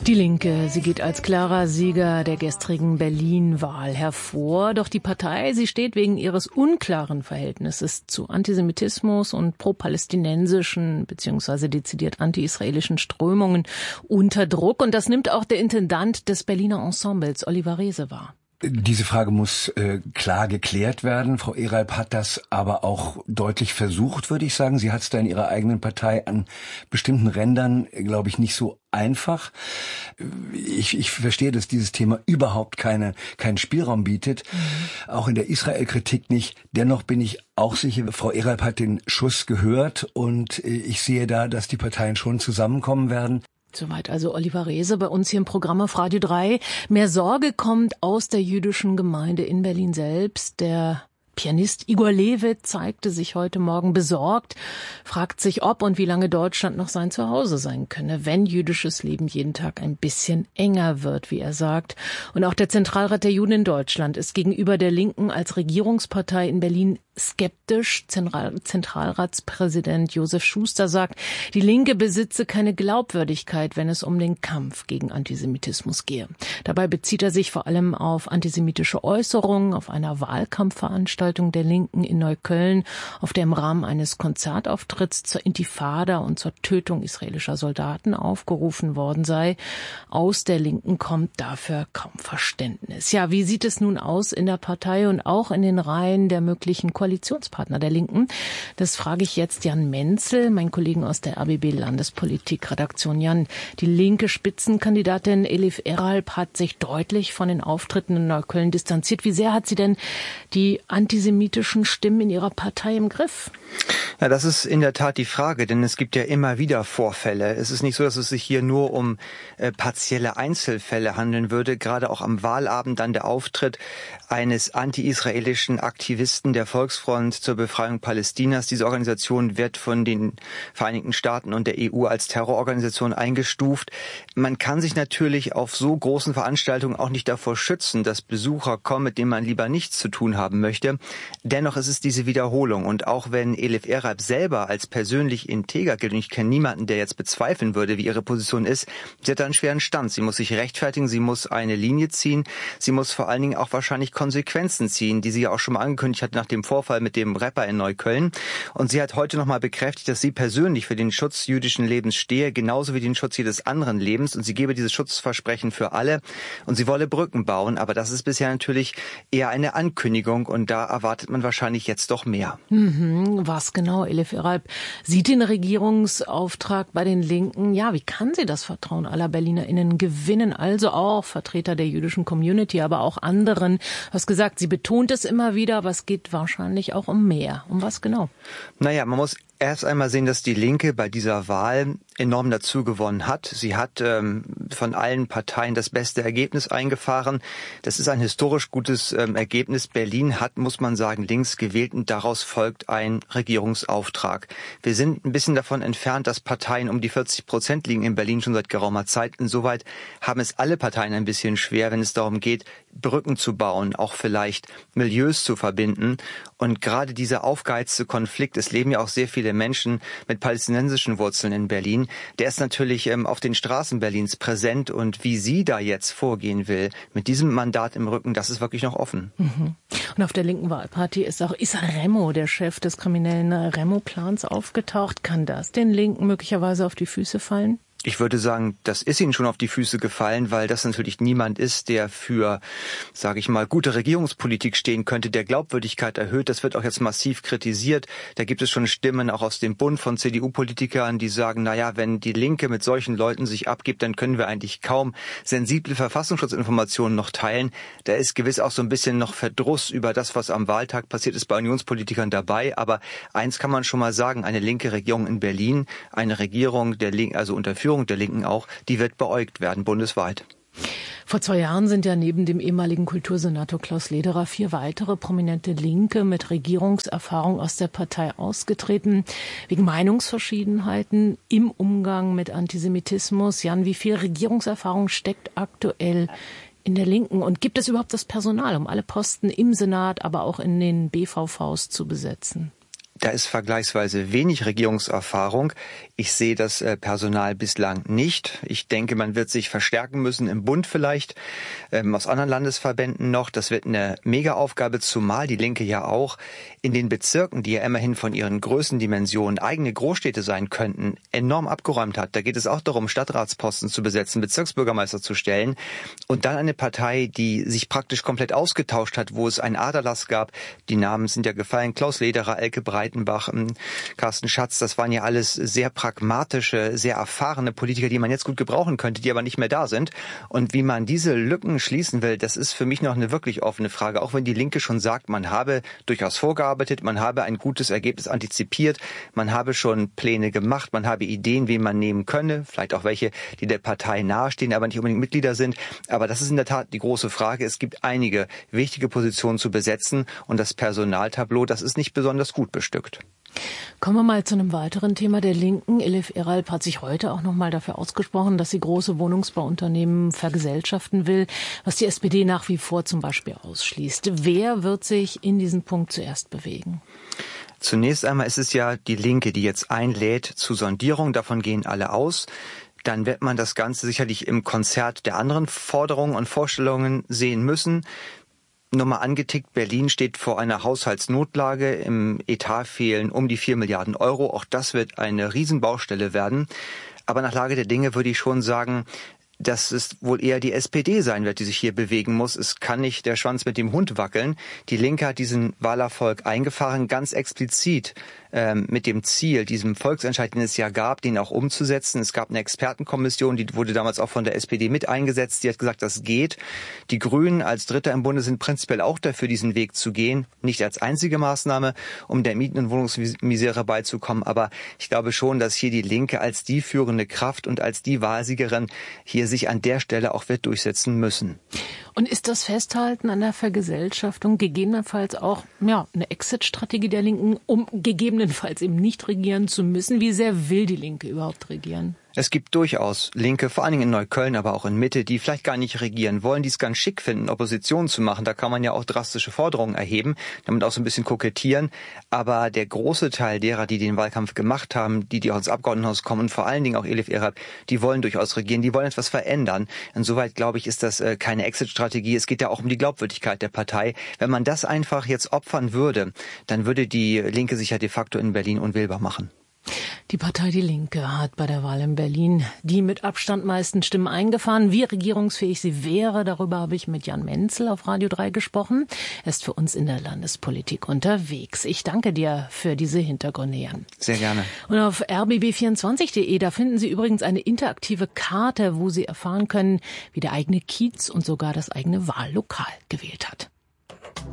Die Linke, sie geht als klarer Sieger der gestrigen Berlin-Wahl hervor. Doch die Partei, sie steht wegen ihres unklaren Verhältnisses zu Antisemitismus und pro-palästinensischen bzw. dezidiert anti-israelischen Strömungen unter Druck. Und das nimmt auch der Intendant des Berliner Ensembles, Oliver Reese, wahr. Diese Frage muss klar geklärt werden. Frau Eralb hat das aber auch deutlich versucht, würde ich sagen. Sie hat es da in ihrer eigenen Partei an bestimmten Rändern, glaube ich, nicht so einfach. Ich verstehe, dass dieses Thema überhaupt keinen Spielraum bietet, auch in der Israel-Kritik nicht. Dennoch bin ich auch sicher, Frau Eralb hat den Schuss gehört und ich sehe da, dass die Parteien schon zusammenkommen werden. Soweit also Oliver Reese bei uns hier im Programm auf Radio 3. Mehr Sorge kommt aus der jüdischen Gemeinde in Berlin selbst. Der Pianist Igor Levit zeigte sich heute Morgen besorgt, fragt sich, ob und wie lange Deutschland noch sein Zuhause sein könne, wenn jüdisches Leben jeden Tag ein bisschen enger wird, wie er sagt. Und auch der Zentralrat der Juden in Deutschland ist gegenüber der Linken als Regierungspartei in Berlin skeptisch. Zentralratspräsident Josef Schuster sagt, die Linke besitze keine Glaubwürdigkeit, wenn es um den Kampf gegen Antisemitismus gehe. Dabei bezieht er sich vor allem auf antisemitische Äußerungen auf einer Wahlkampfveranstaltung der Linken in Neukölln, auf der im Rahmen eines Konzertauftritts zur Intifada und zur Tötung israelischer Soldaten aufgerufen worden sei. Aus der Linken kommt dafür kaum Verständnis. Ja, wie sieht es nun aus in der Partei und auch in den Reihen der möglichen Koalitionspartner der Linken? Das frage ich jetzt Jan Menzel, meinen Kollegen aus der RBB Landespolitik-Redaktion. Jan, die linke Spitzenkandidatin Elif Eralb hat sich deutlich von den Auftritten in Neukölln distanziert. Wie sehr hat sie denn die antisemitischen Stimmen in ihrer Partei im Griff? Ja, das ist in der Tat die Frage, denn es gibt ja immer wieder Vorfälle. Es ist nicht so, dass es sich hier nur um partielle Einzelfälle handeln würde. Gerade auch am Wahlabend dann der Auftritt eines anti-israelischen Aktivisten der Volksfront zur Befreiung Palästinas. Diese Organisation wird von den Vereinigten Staaten und der EU als Terrororganisation eingestuft. Man kann sich natürlich auf so großen Veranstaltungen auch nicht davor schützen, dass Besucher kommen, mit denen man lieber nichts zu tun haben möchte. Dennoch ist es diese Wiederholung. Und auch wenn Elif Eralb selber als persönlich integer gilt, und ich kenne niemanden, der jetzt bezweifeln würde, wie ihre Position ist, sie hat einen schweren Stand. Sie muss sich rechtfertigen, sie muss eine Linie ziehen, sie muss vor allen Dingen auch wahrscheinlich Konsequenzen ziehen, die sie ja auch schon mal angekündigt hat nach dem Vorfall mit dem Rapper in Neukölln. Und sie hat heute nochmal bekräftigt, dass sie persönlich für den Schutz jüdischen Lebens stehe, genauso wie den Schutz jedes anderen Lebens. Und sie gebe dieses Schutzversprechen für alle. Und sie wolle Brücken bauen. Aber das ist bisher natürlich eher eine Ankündigung. Und da erwartet man wahrscheinlich jetzt doch mehr. Was genau, Elif Eralb sieht den Regierungsauftrag bei den Linken? Ja, wie kann sie das Vertrauen aller BerlinerInnen gewinnen? Also auch Vertreter der jüdischen Community, aber auch anderen. Du hast gesagt, sie betont es immer wieder, aber es geht wahrscheinlich auch um mehr. Um was genau? Naja, man muss erst einmal sehen, dass die Linke bei dieser Wahl enorm dazu gewonnen hat. Sie hat von allen Parteien das beste Ergebnis eingefahren. Das ist ein historisch gutes Ergebnis. Berlin hat, muss man sagen, links gewählt und daraus folgt ein Regierungsauftrag. Wir sind ein bisschen davon entfernt, dass Parteien um die 40% liegen in Berlin schon seit geraumer Zeit. Insoweit haben es alle Parteien ein bisschen schwer, wenn es darum geht, Brücken zu bauen, auch vielleicht Milieus zu verbinden. Und gerade dieser aufgeheizte Konflikt, es leben ja auch sehr viele Menschen mit palästinensischen Wurzeln in Berlin, der ist natürlich auf den Straßen Berlins präsent. Und wie sie da jetzt vorgehen will, mit diesem Mandat im Rücken, das ist wirklich noch offen. Und auf der linken Wahlparty ist auch Issa Remo, der Chef des kriminellen Remo-Clans, aufgetaucht. Kann das den Linken möglicherweise auf die Füße fallen? Ich würde sagen, das ist ihnen schon auf die Füße gefallen, weil das natürlich niemand ist, der für, sage ich mal, gute Regierungspolitik stehen könnte, der Glaubwürdigkeit erhöht. Das wird auch jetzt massiv kritisiert. Da gibt es schon Stimmen auch aus dem Bund von CDU-Politikern, die sagen, naja, wenn die Linke mit solchen Leuten sich abgibt, dann können wir eigentlich kaum sensible Verfassungsschutzinformationen noch teilen. Da ist gewiss auch so ein bisschen noch Verdruss über das, was am Wahltag passiert ist bei Unionspolitikern dabei. Aber eins kann man schon mal sagen, eine linke Regierung in Berlin, eine Regierung der Linken, also unter Führung der Linken auch, die wird beäugt werden bundesweit. Vor 2 Jahren sind ja neben dem ehemaligen Kultursenator Klaus Lederer 4 weitere prominente Linke mit Regierungserfahrung aus der Partei ausgetreten, wegen Meinungsverschiedenheiten im Umgang mit Antisemitismus. Jan, wie viel Regierungserfahrung steckt aktuell in der Linken? Und gibt es überhaupt das Personal, um alle Posten im Senat, aber auch in den BVVs zu besetzen? Da ist vergleichsweise wenig Regierungserfahrung. Ich sehe das Personal bislang nicht. Ich denke, man wird sich verstärken müssen im Bund vielleicht, aus anderen Landesverbänden noch. Das wird eine Mega-Aufgabe, zumal die Linke ja auch in den Bezirken, die ja immerhin von ihren Größendimensionen eigene Großstädte sein könnten, enorm abgeräumt hat. Da geht es auch darum, Stadtratsposten zu besetzen, Bezirksbürgermeister zu stellen. Und dann eine Partei, die sich praktisch komplett ausgetauscht hat, wo es einen Aderlass gab. Die Namen sind ja gefallen. Klaus Lederer, Elke Breitenbach, Carsten Schatz, das waren ja alles sehr pragmatische, sehr erfahrene Politiker, die man jetzt gut gebrauchen könnte, die aber nicht mehr da sind. Und wie man diese Lücken schließen will, das ist für mich noch eine wirklich offene Frage. Auch wenn die Linke schon sagt, man habe durchaus vorgearbeitet, man habe ein gutes Ergebnis antizipiert, man habe schon Pläne gemacht, man habe Ideen, wen man nehmen könne, vielleicht auch welche, die der Partei nahestehen, aber nicht unbedingt Mitglieder sind. Aber das ist in der Tat die große Frage. Es gibt einige wichtige Positionen zu besetzen und das Personaltableau, das ist nicht besonders gut bestückt. Kommen wir mal zu einem weiteren Thema der Linken. Elif Eralp hat sich heute auch noch mal dafür ausgesprochen, dass sie große Wohnungsbauunternehmen vergesellschaften will, was die SPD nach wie vor zum Beispiel ausschließt. Wer wird sich in diesem Punkt zuerst bewegen? Zunächst einmal ist es ja die Linke, die jetzt einlädt zur Sondierung. Davon gehen alle aus. Dann wird man das Ganze sicherlich im Konzert der anderen Forderungen und Vorstellungen sehen müssen. Nochmal angetickt, Berlin steht vor einer Haushaltsnotlage, im Etat fehlen um die 4 Milliarden Euro. Auch das wird eine Riesenbaustelle werden. Aber nach Lage der Dinge würde ich schon sagen, dass es wohl eher die SPD sein wird, die sich hier bewegen muss. Es kann nicht der Schwanz mit dem Hund wackeln. Die Linke hat diesen Wahlerfolg eingefahren, ganz explizit mit dem Ziel, diesem Volksentscheid, den es ja gab, den auch umzusetzen. Es gab eine Expertenkommission, die wurde damals auch von der SPD mit eingesetzt. Die hat gesagt, das geht. Die Grünen als Dritter im Bunde sind prinzipiell auch dafür, diesen Weg zu gehen. Nicht als einzige Maßnahme, um der Mieten- und Wohnungsmisere beizukommen. Aber ich glaube schon, dass hier die Linke als die führende Kraft und als die Wahlsiegerin hier sich an der Stelle auch wird durchsetzen müssen. Und ist das Festhalten an der Vergesellschaftung gegebenenfalls auch eine Exit-Strategie der Linken, um gegebenenfalls eben nicht regieren zu müssen? Wie sehr will die Linke überhaupt regieren? Es gibt durchaus Linke, vor allen Dingen in Neukölln, aber auch in Mitte, die vielleicht gar nicht regieren wollen, die es ganz schick finden, Opposition zu machen. Da kann man ja auch drastische Forderungen erheben, damit auch so ein bisschen kokettieren. Aber der große Teil derer, die den Wahlkampf gemacht haben, die auch ins Abgeordnetenhaus kommen und vor allen Dingen auch Elif Eralp, die wollen durchaus regieren, die wollen etwas verändern. Insoweit, glaube ich, ist das keine Exit-Strategie. Es geht ja auch um die Glaubwürdigkeit der Partei. Wenn man das einfach jetzt opfern würde, dann würde die Linke sich ja de facto in Berlin unwählbar machen. Die Partei Die Linke hat bei der Wahl in Berlin die mit Abstand meisten Stimmen eingefahren. Wie regierungsfähig sie wäre, darüber habe ich mit Jan Menzel auf Radio 3 gesprochen. Er ist für uns in der Landespolitik unterwegs. Ich danke dir für diese Hintergründe, Jan. Sehr gerne. Und auf rbb24.de, da finden Sie übrigens eine interaktive Karte, wo Sie erfahren können, wie der eigene Kiez und sogar das eigene Wahllokal gewählt hat.